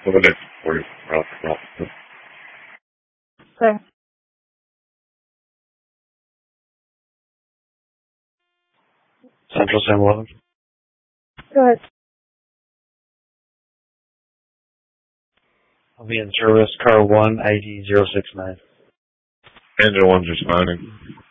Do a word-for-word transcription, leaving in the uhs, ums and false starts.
Go ahead. For you. Okay. Central seven eleven. Go ahead. I'll be in service, car one, I D zero six nine. Engine one's responding.